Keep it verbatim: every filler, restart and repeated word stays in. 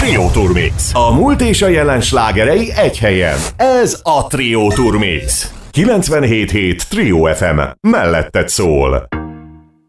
Trio Turmix. A múlt és a jelen slágerei egy helyen. Ez a Trio Turmix. kilencvenhét hét Trio ef em. Melletted szól.